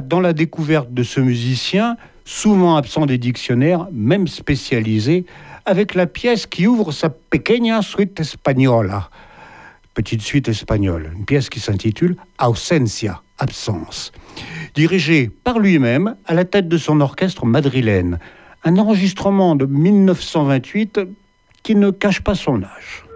dans la découverte de ce musicien, souvent absent des dictionnaires, même spécialisés, avec la pièce qui ouvre sa pequeña suite española, petite suite espagnole, une pièce qui s'intitule Ausencia, absence, dirigée par lui-même à la tête de son orchestre madrilène. Un enregistrement de 1928 qui ne cache pas son âge.